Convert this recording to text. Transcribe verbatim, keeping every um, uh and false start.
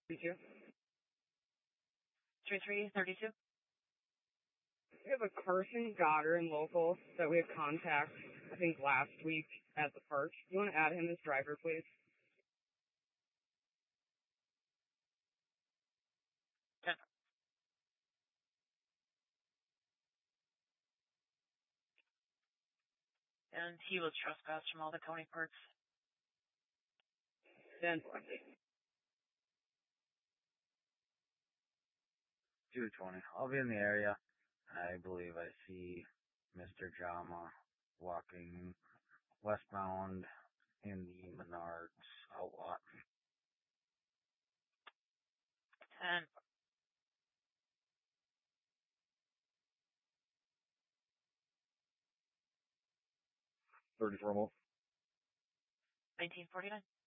thirty-two. three three thirty-two. We have a Carson Goddard in local that we had contact, I think, last week at the park. Do you want to add him as driver, please? ten. And he was trespassed from all the county parks. ten. two twenty. I'll be in the area. I believe I see Mister Jama walking westbound in the Menards outlot. ten. thirty-four mile. nineteen forty-nine.